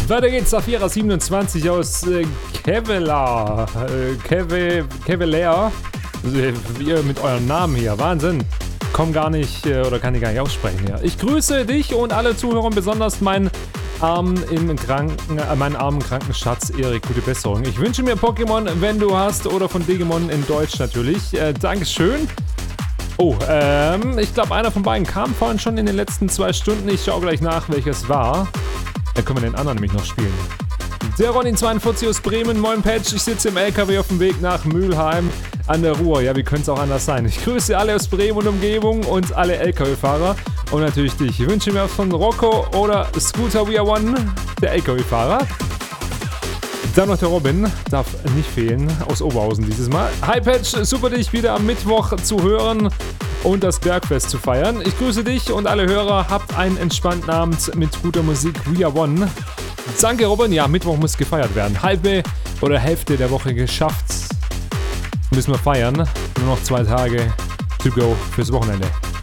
Weiter geht's, Safira 27 aus Kevlar. Kevlar. Ihr mit eurem Namen hier. Wahnsinn. Komm gar nicht, oder kann ich gar nicht aussprechen hier. Ich grüße dich und alle Zuhörer, besonders meinen armen kranken Schatz Erik. Gute Besserung. Ich wünsche mir Pokémon, wenn du hast, oder von Digimon in Deutsch natürlich. Dankeschön. Oh, ich glaube, einer von beiden kam vorhin schon in den letzten 2 Stunden. Ich schaue gleich nach, welches war. Dann können wir den anderen nämlich noch spielen. Der Ronin42 aus Bremen, moin Patch. Ich sitze im LKW auf dem Weg nach Mülheim an der Ruhr. Ja, wie könnte es auch anders sein? Ich grüße alle aus Bremen und Umgebung und alle LKW-Fahrer. Und natürlich dich. Ich wünsche mir von Rocco oder Scooter We Are One, der LKW-Fahrer. Dann noch der Robin, darf nicht fehlen, aus Oberhausen dieses Mal. Hi Patch, super dich wieder am Mittwoch zu hören und das Bergfest zu feiern. Ich grüße dich und alle Hörer, habt einen entspannten Abend mit guter Musik. We Are One. Danke Robin, ja, Mittwoch muss gefeiert werden. Halbe oder Hälfte der Woche geschafft. Müssen wir feiern. Nur noch 2 Tage to go fürs Wochenende.